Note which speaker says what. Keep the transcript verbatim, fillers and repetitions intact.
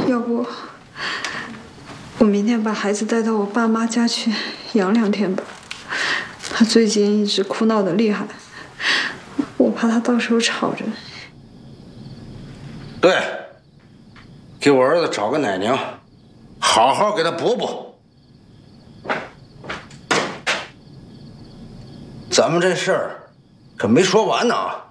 Speaker 1: 要不我明天把孩子带到我爸妈家去养两天吧。他最近一直哭闹的厉害，我怕他到时候吵着。
Speaker 2: 对，给我儿子找个奶娘，好好给他补补。咱们这事儿可没说完呢啊！